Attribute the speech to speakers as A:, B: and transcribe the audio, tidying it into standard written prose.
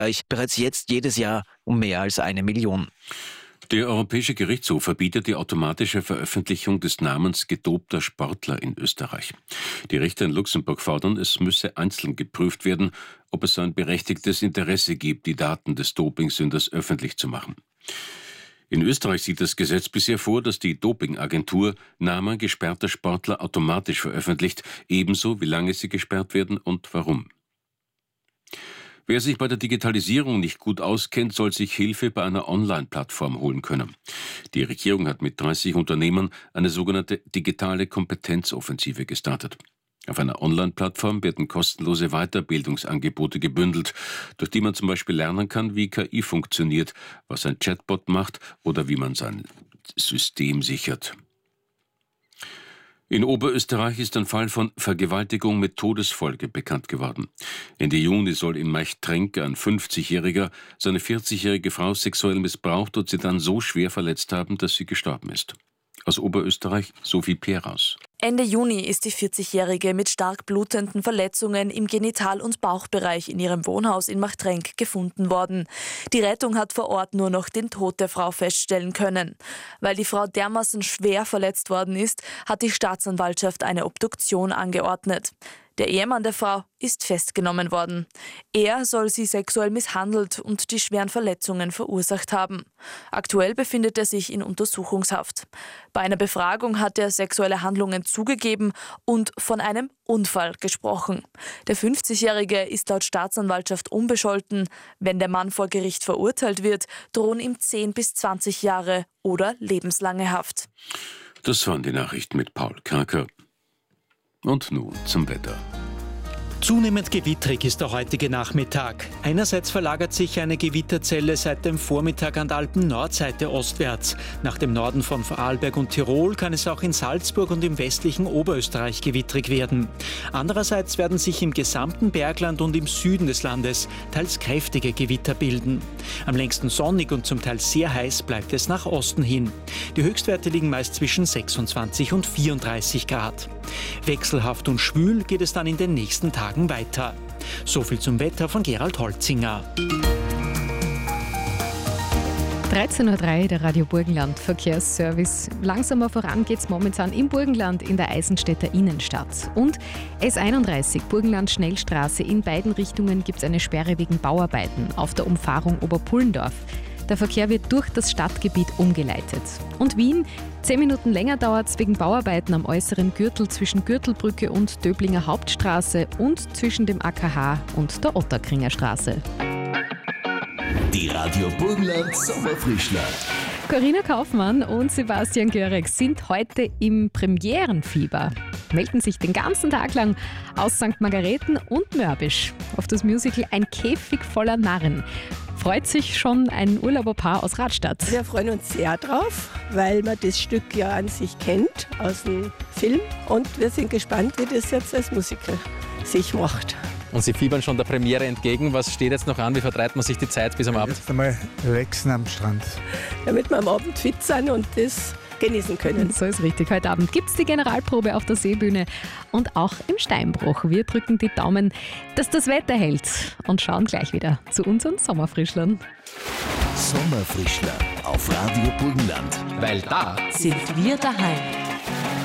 A: bereits jetzt jedes Jahr um mehr als 1 Million.
B: Der Europäische Gerichtshof verbietet die automatische Veröffentlichung des Namens gedopter Sportler in Österreich. Die Richter in Luxemburg fordern, es müsse einzeln geprüft werden, ob es ein berechtigtes Interesse gibt, die Daten des Dopingsünders öffentlich zu machen. In Österreich sieht das Gesetz bisher vor, dass die Dopingagentur Namen gesperrter Sportler automatisch veröffentlicht, ebenso wie lange sie gesperrt werden und warum. Wer sich bei der Digitalisierung nicht gut auskennt, soll sich Hilfe bei einer Online-Plattform holen können. Die Regierung hat mit 30 Unternehmern eine sogenannte digitale Kompetenzoffensive gestartet. Auf einer Online-Plattform werden kostenlose Weiterbildungsangebote gebündelt, durch die man zum Beispiel lernen kann, wie KI funktioniert, was ein Chatbot macht oder wie man sein System sichert. In Oberösterreich ist ein Fall von Vergewaltigung mit Todesfolge bekannt geworden. Ende Juni soll in Meichtrenk ein 50-Jähriger seine 40-jährige Frau sexuell missbraucht und sie dann so schwer verletzt haben, dass sie gestorben ist. Aus Oberösterreich Sophie Peraus.
C: Ende Juni ist die 40-Jährige mit stark blutenden Verletzungen im Genital- und Bauchbereich in ihrem Wohnhaus in Maichtrenk gefunden worden. Die Rettung hat vor Ort nur noch den Tod der Frau feststellen können. Weil die Frau dermaßen schwer verletzt worden ist, hat die Staatsanwaltschaft eine Obduktion angeordnet. Der Ehemann der Frau ist festgenommen worden. Er soll sie sexuell misshandelt und die schweren Verletzungen verursacht haben. Aktuell befindet er sich in Untersuchungshaft. Bei einer Befragung hat er sexuelle Handlungen zugegeben und von einem Unfall gesprochen. Der 50-Jährige ist laut Staatsanwaltschaft unbescholten. Wenn der Mann vor Gericht verurteilt wird, drohen ihm 10 bis 20 Jahre oder lebenslange Haft.
B: Das waren die Nachrichten mit Paul Kraker. Und nun zum Wetter.
D: Zunehmend gewittrig ist der heutige Nachmittag. Einerseits verlagert sich eine Gewitterzelle seit dem Vormittag an der Alpen-Nordseite ostwärts. Nach dem Norden von Vorarlberg und Tirol kann es auch in Salzburg und im westlichen Oberösterreich gewittrig werden. Andererseits werden sich im gesamten Bergland und im Süden des Landes teils kräftige Gewitter bilden. Am längsten sonnig und zum Teil sehr heiß bleibt es nach Osten hin. Die Höchstwerte liegen meist zwischen 26 und 34 Grad. Wechselhaft und schwül geht es dann in den nächsten Tagen weiter. So viel zum Wetter von Gerald Holzinger.
E: 13.03 Uhr, der Radio Burgenland Verkehrsservice. Langsamer voran geht's momentan im Burgenland in der Eisenstädter Innenstadt. Und S31 Burgenland-Schnellstraße, in beiden Richtungen gibt es eine Sperre wegen Bauarbeiten auf der Umfahrung Oberpullendorf. Der Verkehr wird durch das Stadtgebiet umgeleitet. Und Wien, 10 Minuten länger dauert es wegen Bauarbeiten am äußeren Gürtel zwischen Gürtelbrücke und Döblinger Hauptstraße und zwischen dem AKH und der Otterkringer Straße.
F: Die Radio Burgenland Sommerfrischler.
E: Corinna Kaufmann und Sebastian Görek sind heute im Premierenfieber. Melden sich den ganzen Tag lang aus St. Margareten und Mörbisch auf das Musical Ein Käfig voller Narren. Freut sich schon ein Urlauberpaar aus Radstadt.
G: Wir freuen uns sehr drauf, weil man das Stück ja an sich kennt aus dem Film. Und wir sind gespannt, wie das jetzt als Musical sich macht.
H: Und Sie fiebern schon der Premiere entgegen. Was steht jetzt noch an? Wie vertreibt man sich die Zeit bis am Abend?
I: Jetzt einmal relaxen am Strand.
G: Damit wir am Abend fit sind und das genießen können.
E: So ist richtig. Heute Abend gibt es die Generalprobe auf der Seebühne und auch im Steinbruch. Wir drücken die Daumen, dass das Wetter hält und schauen gleich wieder zu unseren Sommerfrischlern.
F: Sommerfrischler auf Radio Burgenland.
H: Weil da
C: Sind wir daheim.